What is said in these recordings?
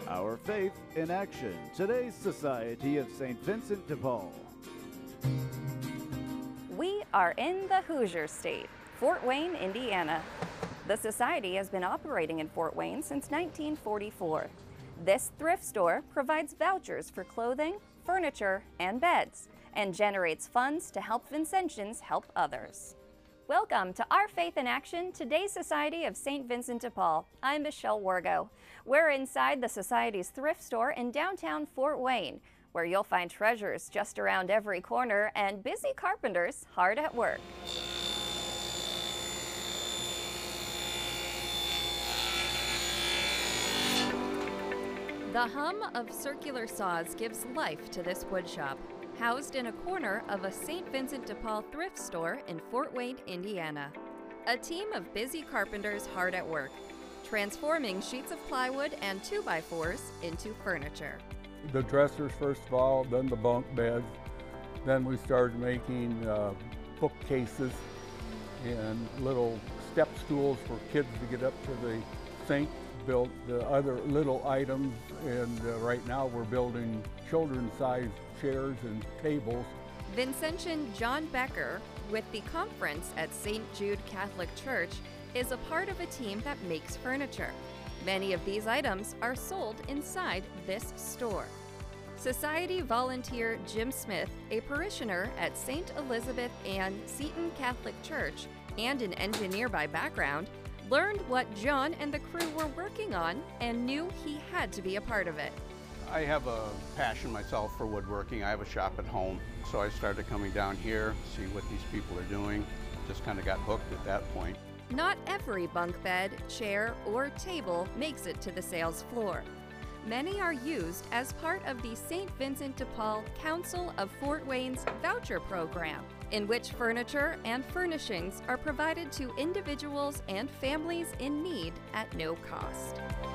Our Faith in Action, today's Society of St. Vincent de Paul. We are in the Hoosier State, Fort Wayne, Indiana. The Society has been operating in Fort Wayne since 1944. This thrift store provides vouchers for clothing, furniture, and beds, and generates funds to help Vincentians help others. Welcome to Our Faith in Action, today's Society of St. Vincent de Paul. I'm Michelle Wargo. We're inside the Society's thrift store in downtown Fort Wayne, where you'll find treasures just around every corner and busy carpenters hard at work. The hum of circular saws gives life to this woodshop, housed in a corner of a St. Vincent de Paul thrift store in Fort Wayne, Indiana. A team of busy carpenters hard at work, transforming sheets of plywood and 2x4s into furniture. The dressers first of all, then the bunk beds. Then we started making bookcases and little step stools for kids to get up to the sink. Built the other little items, and right now we're building children's-sized chairs and tables. Vincentian John Becker, with the conference at St. Jude Catholic Church, is a part of a team that makes furniture. Many of these items are sold inside this store. Society volunteer Jim Smith, a parishioner at St. Elizabeth Ann Seton Catholic Church and an engineer by background, learned what John and the crew were working on and knew he had to be a part of it. I have a passion myself for woodworking. I have a shop at home, so I started coming down here, see what these people are doing. Just kind of got hooked at that point. Not every bunk bed, chair, or table makes it to the sales floor. Many are used as part of the St. Vincent de Paul Council of Fort Wayne's voucher program, in which furniture and furnishings are provided to individuals and families in need at no cost.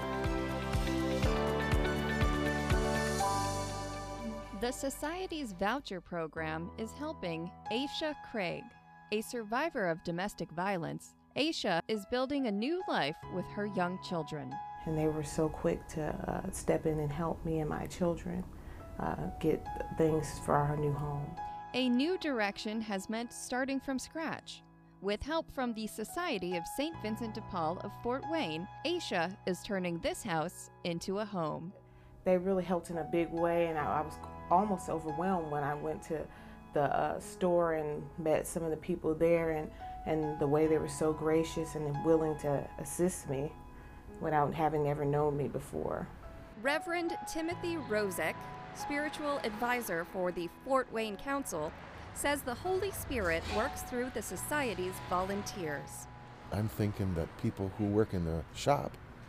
The Society's voucher program is helping Aisha Craig, a survivor of domestic violence. Aisha is building a new life with her young children. And they were so quick to step in and help me and my children get things for our new home. A new direction has meant starting from scratch. With help from the Society of St. Vincent de Paul of Fort Wayne, Aisha is turning this house into a home. They really helped in a big way, and I was almost overwhelmed when I went to the store and met some of the people there, and the way they were so gracious and willing to assist me without having ever known me before. Reverend Timothy Rozek, spiritual advisor for the Fort Wayne Council, says the Holy Spirit works through the Society's volunteers. I'm thinking that people who work in the shop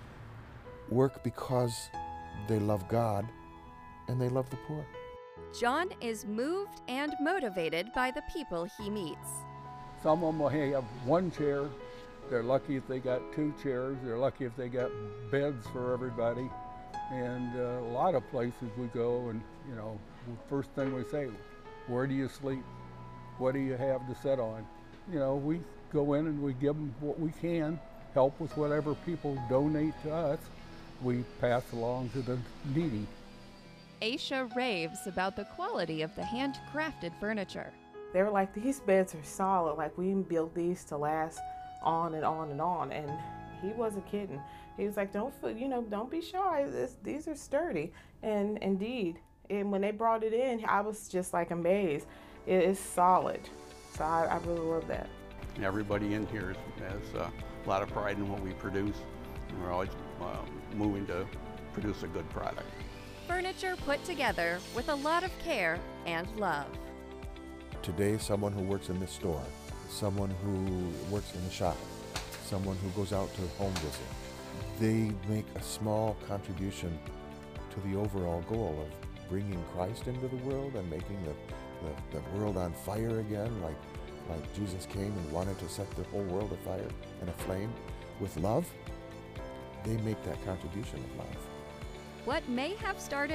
work because they love God and they love the poor. John is moved and motivated by the people he meets. Some of them will have one chair. They're lucky if they got two chairs. They're lucky if they got beds for everybody. And a lot of places we go and, you know, first thing we say, where do you sleep? What do you have to sit on? You know, we go in and we give them what we can, help with whatever people donate to us. We pass along to the needy. Aisha raves about the quality of the handcrafted furniture. They were like, these beds are solid, like we built these to last on and on and on. And he wasn't kidding. He was like, don't be shy. These are sturdy. And indeed, and when they brought it in, I was just like amazed. It is solid. So I really love that. Everybody in here has a lot of pride in what we produce, and we're always moving to produce a good product. Furniture put together with a lot of care and love. Today, someone who works in this store, someone who works in the shop, someone who goes out to home visit, they make a small contribution to the overall goal of bringing Christ into the world and making the world on fire again, like Jesus came and wanted to set the whole world afire and aflame with love. They make that contribution of love. What may have started